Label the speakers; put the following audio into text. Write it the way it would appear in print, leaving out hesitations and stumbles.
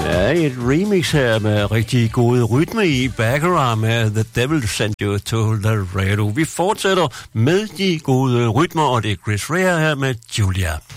Speaker 1: Ja, et remix her med rigtig gode rytme i background med The Devil Sent You to Laredo. Vi fortsætter med de gode rytmer, og det er Chris Rea her med Julia.